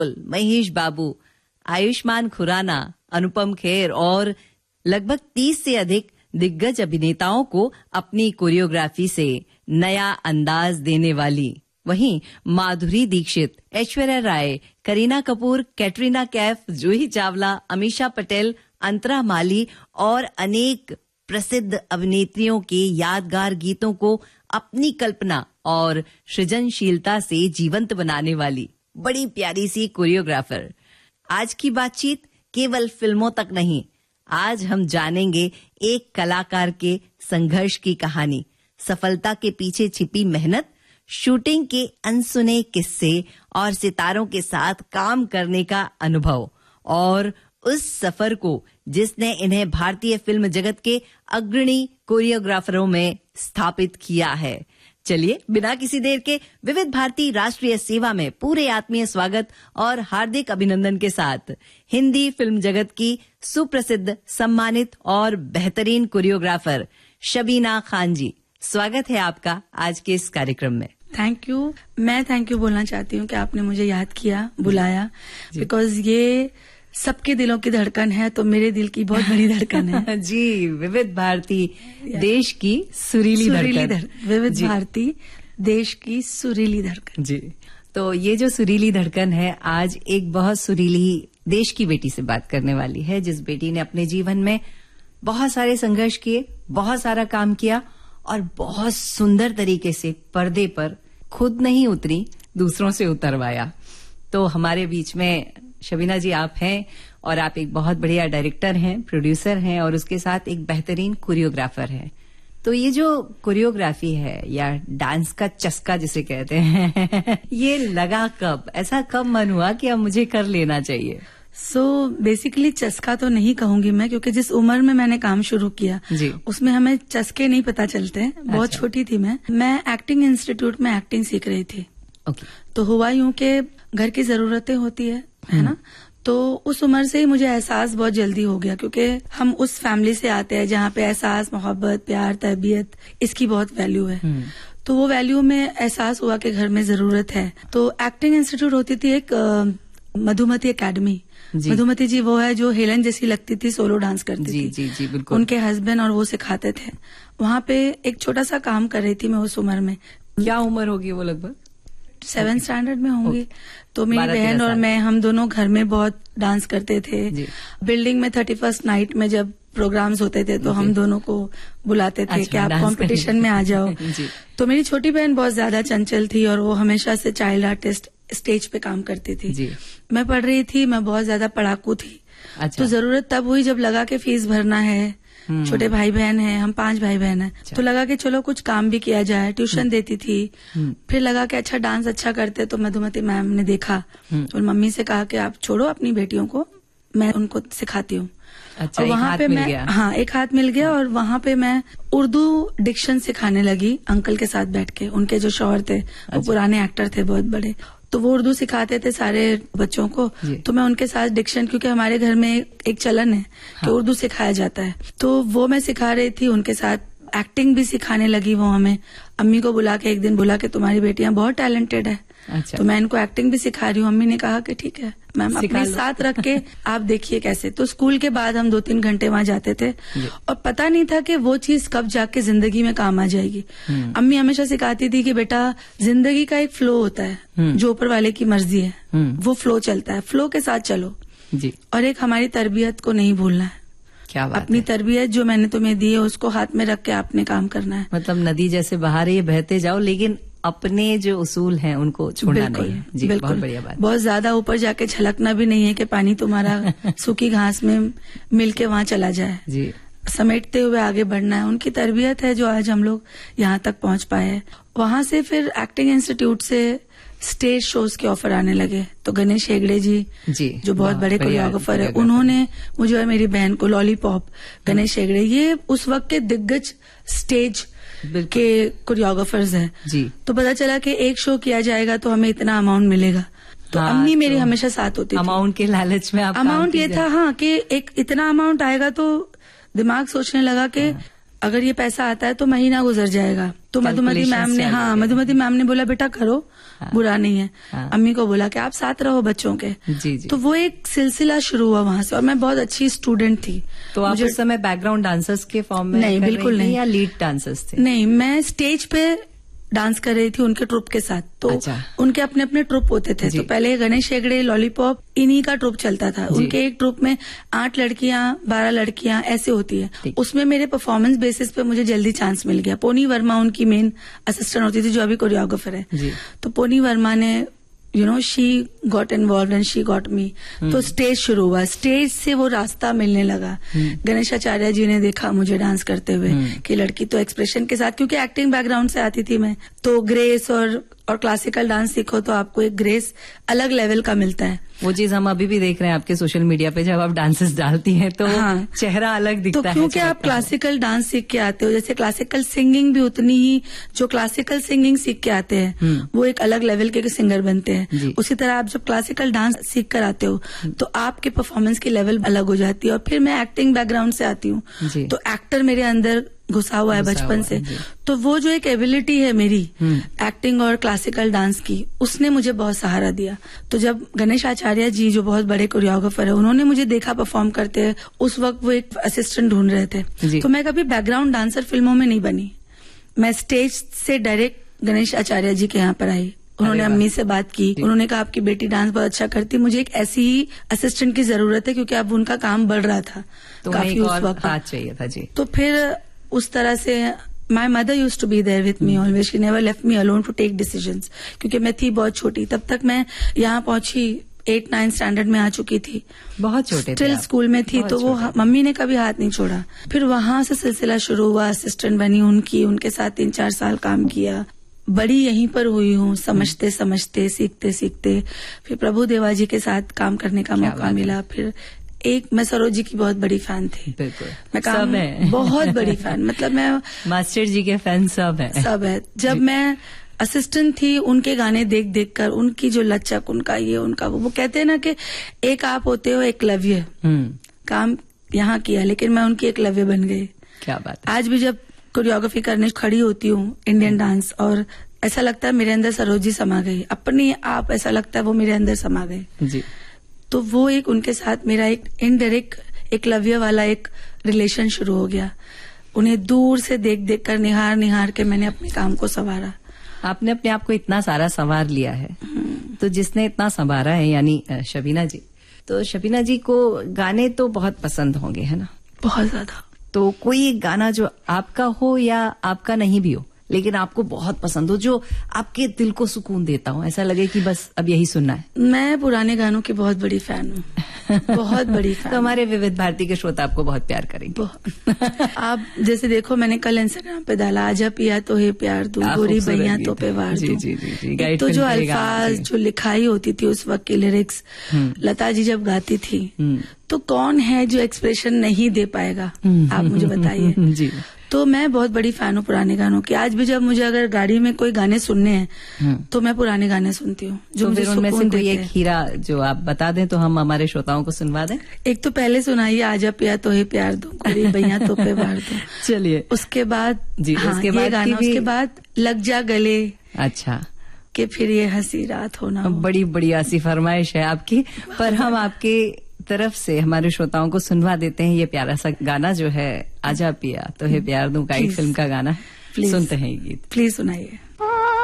महेश बाबू, आयुष्मान खुराना, अनुपम खेर और लगभग 30 से अधिक दिग्गज अभिनेताओं को अपनी कोरियोग्राफी से नया अंदाज देने वाली, वहीं माधुरी दीक्षित, ऐश्वर्या राय, करीना कपूर, कैटरीना कैफ, जूही चावला, अमीषा पटेल, अंतरा माली और अनेक प्रसिद्ध अभिनेत्रियों के यादगार गीतों को अपनी कल्पना और सृजनशीलता से जीवंत बनाने वाली बड़ी प्यारी सी कोरियोग्राफर। आज की बातचीत केवल फिल्मों तक नहीं, आज हम जानेंगे एक कलाकार के संघर्ष की कहानी, सफलता के पीछे छिपी मेहनत, शूटिंग के अनसुने किस्से और सितारों के साथ काम करने का अनुभव और उस सफर को जिसने इन्हें भारतीय फिल्म जगत के अग्रणी कोरियोग्राफरों में स्थापित किया है। चलिए बिना किसी देर के विविध भारती राष्ट्रीय सेवा में पूरे आत्मीय स्वागत और हार्दिक अभिनंदन के साथ हिंदी फिल्म जगत की सुप्रसिद्ध, सम्मानित और बेहतरीन कोरियोग्राफर शबीना खान जी, स्वागत है आपका आज के इस कार्यक्रम में। Thank you. मैं थैंक यू बोलना चाहती हूँ कि आपने मुझे याद किया, बुलाया, बिकॉज ये सबके दिलों की धड़कन है, तो मेरे दिल की बहुत बड़ी धड़कन है। जी, विविध भारती देश की सुरीली धड़कन। विविध भारती देश की सुरीली धड़कन। जी, तो ये जो सुरीली धड़कन है आज एक बहुत सुरीली देश की बेटी से बात करने वाली है, जिस बेटी ने अपने जीवन में बहुत सारे संघर्ष किए, बहुत सारा काम किया और बहुत सुंदर तरीके से पर्दे पर खुद नहीं उतरी, दूसरों से उतरवाया। तो हमारे बीच में शबीना जी आप हैं और आप एक बहुत बढ़िया डायरेक्टर हैं, प्रोड्यूसर हैं और उसके साथ एक बेहतरीन कोरियोग्राफर हैं। तो ये जो कोरियोग्राफी है या डांस का चस्का जिसे कहते हैं ये लगा कब, ऐसा कब मन हुआ कि अब मुझे कर लेना चाहिए? बेसिकली चस्का तो नहीं कहूंगी मैं, क्योंकि जिस उम्र में मैंने काम शुरू किया उसमें हमें चस्के नहीं पता चलते। बहुत छोटी थी मैं एक्टिंग इंस्टीट्यूट में एक्टिंग सीख रही थी। तो हुआ यूं के घर की जरूरतें होती है ना, तो उस उम्र से ही मुझे एहसास बहुत जल्दी हो गया, क्योंकि हम उस फैमिली से आते हैं जहाँ पे एहसास, मोहब्बत, प्यार, तरबियत, इसकी बहुत वैल्यू है। तो वो वैल्यू में एहसास हुआ कि घर में जरूरत है। तो एक्टिंग इंस्टीट्यूट होती थी एक मधुमती एकेडमी। मधुमती जी वो है जो हेलन जैसी लगती थी, सोलो डांस करती थी। जी जी बिल्कुल। उनके हस्बैंड और वो सिखाते थे। वहाँ पे एक छोटा सा काम कर रही थी मैं उस उम्र में। क्या उम्र होगी वो? लगभग 7th स्टैंडर्ड में होंगी। तो मेरी बहन और मैं, हम दोनों घर में बहुत डांस करते थे। बिल्डिंग में 31st नाइट में जब प्रोग्राम्स होते थे तो हम दोनों को बुलाते थे कि आप कंपटीशन में आ जाओ। तो मेरी छोटी बहन बहुत ज्यादा चंचल थी और वो हमेशा से चाइल्ड आर्टिस्ट स्टेज पे काम करती थी। मैं पढ़ रही थी, मैं बहुत ज्यादा पढ़ाकू थी। तो जरूरत तब हुई जब लगा कि फीस भरना है, छोटे भाई बहन हैं, हम 5 भाई बहन हैं। तो लगा कि चलो कुछ काम भी किया जाए। ट्यूशन देती थी। फिर लगा कि अच्छा डांस अच्छा करते, तो मधुमती मैम ने देखा और मम्मी से कहा कि आप छोड़ो अपनी बेटियों को, मैं उनको सिखाती हूँ। अच्छा, और वहाँ पे मैं एक हाथ मिल गया और वहाँ पे मैं उर्दू डिक्शन सिखाने लगी अंकल के साथ बैठ के। उनके जो शौहर थे वो पुराने एक्टर थे बहुत बड़े, तो वो उर्दू सिखाते थे सारे बच्चों को। तो मैं उनके साथ डिक्शन, क्योंकि हमारे घर में एक चलन है कि उर्दू सिखाया जाता है, तो वो मैं सिखा रही थी। उनके साथ एक्टिंग भी सिखाने लगी वो हमें। अम्मी को बुला के एक दिन बोला कि तुम्हारी बेटियां बहुत टैलेंटेड है। अच्छा। तो मैं इनको एक्टिंग भी सिखा रही हूँ। अम्मी ने कहा कि ठीक है मैम, अपने साथ रख के आप देखिए कैसे। तो स्कूल के बाद हम 2-3 घंटे वहां जाते थे और पता नहीं था कि वो चीज कब जाके जिंदगी में काम आ जाएगी। अम्मी हमेशा सिखाती थी कि बेटा जिंदगी का एक फ्लो होता है, जो ऊपर वाले की मर्जी है वो फ्लो चलता है, फ्लो के साथ चलो जी। और एक हमारी तरबियत को नहीं भूलना है। क्या बात अपनी है? तरबियत जो मैंने तुम्हें दी है उसको हाथ में रख के आपने काम करना है। मतलब नदी जैसे बहा रही है, बहते जाओ, लेकिन अपने जो उसूल हैं उनको छोड़ना नहीं है। जी, बहुत बढ़िया बात। बहुत ज्यादा ऊपर जाके छलकना भी नहीं है कि पानी तुम्हारा सूखी घास में मिलके वहां चला जाए जी। समेटते हुए आगे बढ़ना है। उनकी तरबियत है जो आज हम लोग यहाँ तक पहुंच पाए हैं। वहां से फिर एक्टिंग इंस्टीट्यूट से स्टेज शोज के ऑफर आने लगे। तो गणेश हेगड़े जी जो बहुत बड़े कोरियोग्राफर है, उन्होंने मुझे और मेरी बहन को लॉलीपॉप, गणेश हेगड़े, ये उस वक्त के दिग्गज स्टेज के कोरियोग्राफर्स हैं जी। तो पता चला कि एक शो किया जाएगा तो हमें इतना अमाउंट मिलेगा। तो अम्मी मेरी हमेशा साथ होती थी। अमाउंट के लालच में आप अमाउंट ये था कि एक इतना अमाउंट आएगा, तो दिमाग सोचने लगा कि अगर ये पैसा आता है तो महीना गुजर जाएगा। तो मधुमती मैम ने मधुमती मैम ने बोला बेटा करो, बुरा नहीं है। अम्मी को बोला कि आप साथ रहो बच्चों के। जी जी। तो वो एक सिलसिला शुरू हुआ वहां से, और मैं बहुत अच्छी स्टूडेंट थी। तो आप उस समय बैकग्राउंड डांसर्स के फॉर्म में नहीं, बिल्कुल नहीं, या लीड डांसर्स थे? नहीं, मैं स्टेज पे डांस कर रही थी उनके ट्रुप के साथ। तो उनके अपने अपने ट्रुप होते थे। तो पहले गणेश हेगड़े, लॉलीपॉप, इन्हीं का ट्रुप चलता था। उनके एक ट्रुप में 8 लड़कियां 12 लड़कियां ऐसे होती है। उसमें मेरे परफॉर्मेंस बेसिस पे मुझे जल्दी चांस मिल गया। पोनी वर्मा उनकी मेन असिस्टेंट होती थी, जो अभी कोरियोग्राफर है। तो पोनी वर्मा ने she got involve and she got me. तो स्टेज शुरू हुआ, स्टेज से वो रास्ता मिलने लगा। गणेशाचार्य जी ने देखा मुझे डांस करते हुए कि लड़की तो एक्सप्रेशन के साथ, क्योंकि एक्टिंग बैकग्राउंड से आती थी मैं, तो ग्रेस और क्लासिकल डांस सीखो तो आपको एक ग्रेस अलग लेवल का मिलता है। वो चीज हम अभी भी देख रहे हैं आपके सोशल मीडिया पे, जब आप डांसेस डालती हैं तो चेहरा अलग दिखता है। तो क्योंकि आप क्लासिकल डांस सीख के आते हो, जैसे क्लासिकल सिंगिंग भी उतनी ही, जो क्लासिकल सिंगिंग सीख के आते हैं वो एक अलग लेवल के सिंगर बनते हैं। उसी तरह आप जब क्लासिकल डांस सीख कर आते हो तो आपके परफॉर्मेंस की लेवल अलग हो जाती है। और फिर मैं एक्टिंग बैकग्राउंड से आती हूँ, तो एक्टर मेरे अंदर घुसा हुआ है बचपन से। तो वो जो एक एबिलिटी है मेरी एक्टिंग और क्लासिकल डांस की, उसने मुझे बहुत सहारा दिया। तो जब गणेश आचार्य जी, जो बहुत बड़े कोरियोग्राफर है, उन्होंने मुझे देखा परफॉर्म करते हैं, उस वक्त वो एक असिस्टेंट ढूंढ रहे थे। तो मैं कभी बैकग्राउंड डांसर फिल्मों में नहीं बनी, मैं स्टेज से डायरेक्ट गणेश आचार्य जी के यहाँ पर आई। उन्होंने अम्मी से बात की, उन्होंने कहा आपकी बेटी डांस बहुत अच्छा करती, मुझे एक ऐसी ही असिस्टेंट की जरूरत है, क्योंकि अब उनका काम बढ़ रहा था काफी उस वक्त चाहिए था। जी। तो फिर उस तरह से my mother use to be there with me always, she never left me alone to take decisions, क्योंकि मैं थी बहुत छोटी तब तक। मैं यहाँ पहुंची 8-9 स्टैंडर्ड में आ चुकी थी, बहुत छोटे स्टिल स्कूल में थी। तो वो मम्मी ने कभी हाथ नहीं छोड़ा। फिर वहां से सिलसिला शुरू हुआ, असिस्टेंट बनी उनकी, उनके साथ 3-4 साल काम किया। बड़ी यहीं पर हुई हूँ, समझते समझते, सीखते सीखते। फिर प्रभु देवा जी के साथ काम करने का मौका मिला। फिर मैं सरोज की बहुत बड़ी फैन थी। बिल्कुल, मैं सब है बहुत बड़ी फैन, मतलब मैं मास्टर जी के फैन सब है। जब मैं असिस्टेंट थी, उनके गाने देख देख कर, उनकी जो लचक, उनका ये उनका वो कहते हैं ना कि एक आप होते हो एकलव्य। काम यहाँ किया, लेकिन मैं उनकी एकलव्य बन गई। क्या बात। आज भी जब कोरियोग्राफी करने खड़ी होती हूँ इंडियन डांस, और ऐसा लगता है मेरे अंदर सरोज जी समा गई, अपनी आप ऐसा लगता है वो मेरे अंदर समा गए जी। तो वो एक उनके साथ मेरा एक इनडायरेक्ट एकलव्य वाला एक रिलेशन शुरू हो गया। उन्हें दूर से देख देख कर, निहार निहार के मैंने अपने काम को संवारा। आपने अपने आप को इतना सारा संवार लिया है, तो जिसने इतना संवारा है यानी शबीना जी। तो शबीना जी को गाने तो बहुत पसंद होंगे, है ना? बहुत ज्यादा। तो कोई एक गाना जो आपका हो या आपका नहीं भी हो, लेकिन आपको बहुत पसंद हो, जो आपके दिल को सुकून देता हो, ऐसा लगे कि बस अब यही सुनना है? मैं पुराने गानों की बहुत बड़ी फैन हूँ, बहुत बड़ी फैन। तो हमारे विविध भारती के श्रोता आपको बहुत प्यार करेंगे। आप जैसे देखो, मैंने कल इंस्टाग्राम पे डाला, आजा पिया तो है प्यार दूं, गोरी बैया तो पे वार दूं। तो जो अल्फाज, जो लिखाई होती थी उस वक्त की लिरिक्स, लता जी जब गाती थी, तो कौन है जो एक्सप्रेशन नहीं दे पाएगा, आप मुझे बताइए। तो मैं बहुत बड़ी फैन हूँ पुराने गानों की। आज भी जब मुझे अगर गाड़ी में कोई गाने सुनने हैं तो मैं पुराने गाने सुनती हूँ, जो मुझे सुकून देते हैं। कोई एक हीरा जो आप बता दें तो हम हमारे श्रोताओं को सुनवा दें। एक तो पहले सुनाइए, आजा पिया तो है प्यार दो, गोरी बैया तो पे वार दो। चलिए, उसके बाद जी, उसके बाद गाना, उसके बाद लग जा गले। अच्छा, कि फिर ये हंसी रात होना। बड़ी बढ़िया सी फरमाइश है आपकी, पर हम आपके तरफ से हमारे श्रोताओं को सुनवा देते हैं ये प्यारा सा गाना जो है आजा पिया तो है प्यार दूं, काइट फिल्म का गाना है। सुनते हैं ये गीत, प्लीज सुनाइए।